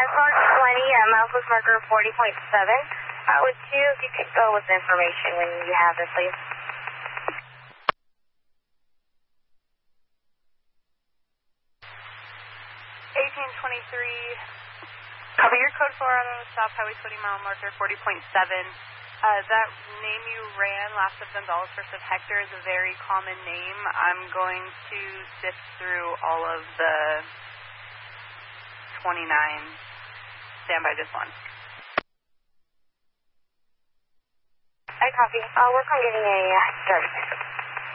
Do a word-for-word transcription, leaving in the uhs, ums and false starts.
Clark twenty, uh, Mouseless marker forty point seven. Uh, would you, if you could go with the information when you have it, please? eighteen twenty-three. Copy your code four on the South Highway twenty mile marker forty point seven. Uh, that name you ran, Last of Gonzalez, First of Hector, is a very common name. I'm going to sift through all of the twenty-nine. Stand by just one. I copy. I'll work on getting a uh, start.